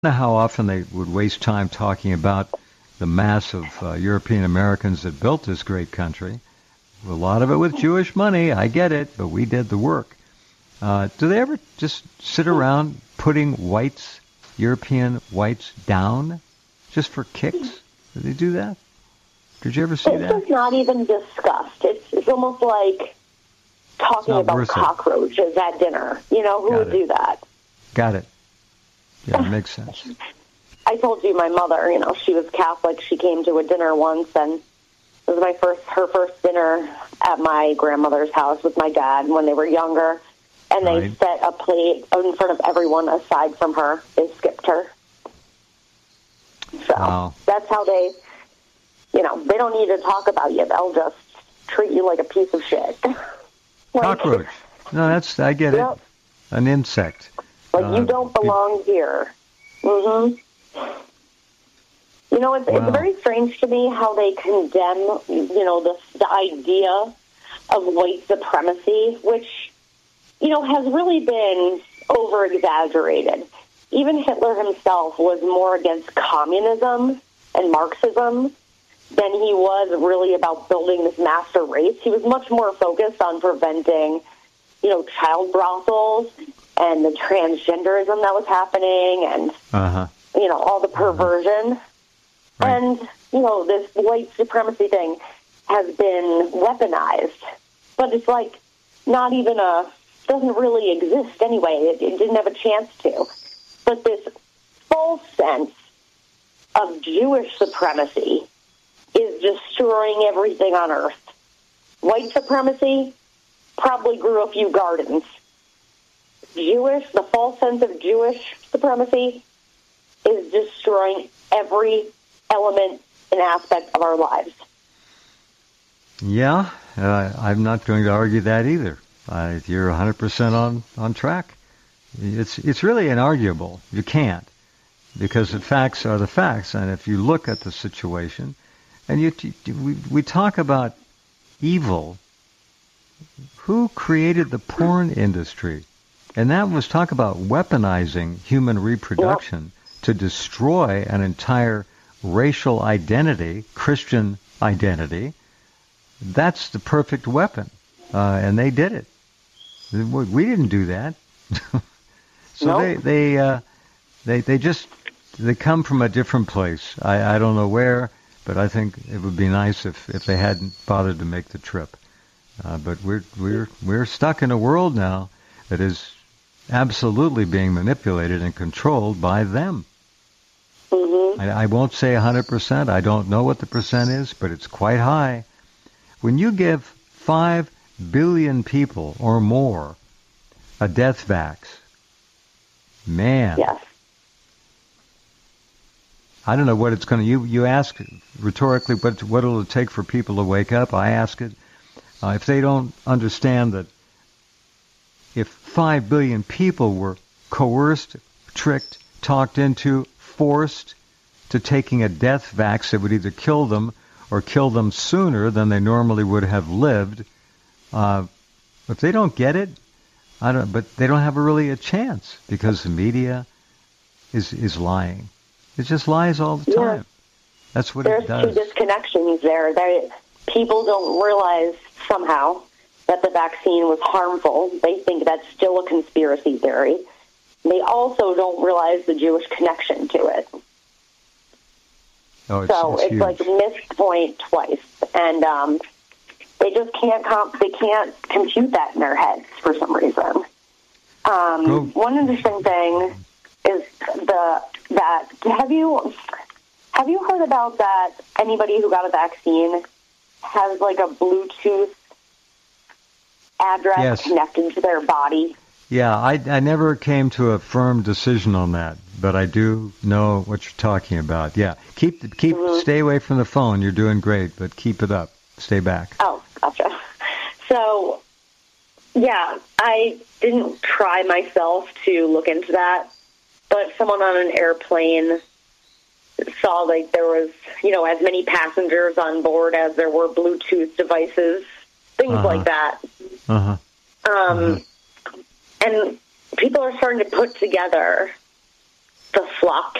know how often they would waste time talking about the mass of European Americans that built this great country. A lot of it with Jewish money, I get it, but we did the work. Do they ever just sit around putting European whites down just for kicks? Do they do that? Did you ever see that? It's not even discussed. It's almost like talking about cockroaches at dinner. You know, who would do that? Got it. Yeah, it makes sense. I told you my mother, she was Catholic. She came to a dinner once, and it was her first dinner at my grandmother's house with my dad when they were younger. And they set a plate in front of everyone aside from her. They skipped her. So that's how they, they don't need to talk about you. They'll just treat you like a piece of shit. Cockroach. No, I get it. An insect. Like, you don't belong here. Mm-hmm. It's very strange to me how they condemn, the idea of white supremacy, which, has really been over-exaggerated. Even Hitler himself was more against communism and Marxism than he was really about building this master race. He was much more focused on preventing, child brothels and the transgenderism that was happening and, all the perversion. Right. And, this white supremacy thing has been weaponized. But it's like not even doesn't really exist anyway. It didn't have a chance to. But this false sense of Jewish supremacy is destroying everything on earth. White supremacy probably grew a few gardens. The false sense of Jewish supremacy is destroying every element and aspect of our lives. Yeah, I'm not going to argue that either. You're 100% on track. It's really inarguable. You can't, because the facts are the facts. And if you look at the situation, and we talk about evil, who created the porn industry? And that was talk about weaponizing human reproduction to destroy an entire racial identity, Christian identity. That's the perfect weapon. And they did it. We didn't do that. So they come from a different place. I don't know where, but I think it would be nice if they hadn't bothered to make the trip. But we're stuck in a world now that is absolutely being manipulated and controlled by them. Mm-hmm. I won't say 100%. I don't know what the percent is, but it's quite high. When you give 5 billion people or more a death vax, man. Yes. I don't know what it's going to... You ask rhetorically what it'll take for people to wake up. I ask it. If they don't understand that if 5 billion people were coerced, tricked, talked into, forced to taking a death vax that would either kill them or kill them sooner than they normally would have lived, if they don't get it, but they don't have really a chance because the media is lying. It just lies all the time. That's what it does. There's 2 disconnections there. People don't realize somehow that the vaccine was harmful. They think that's still a conspiracy theory. They also don't realize the Jewish connection to it. It's like a missed point twice. And they just can't compute that in their heads for some reason. One interesting thing is that have you heard about that anybody who got a vaccine has like a Bluetooth address connected to their body? Yeah, I never came to a firm decision on that, but I do know what you're talking about. Yeah, stay away from the phone. You're doing great, but keep it up. Stay back. Oh, gotcha. So, yeah, I didn't try myself to look into that, but someone on an airplane saw like there was, as many passengers on board as there were Bluetooth devices, things like that. And people are starting to put together the flock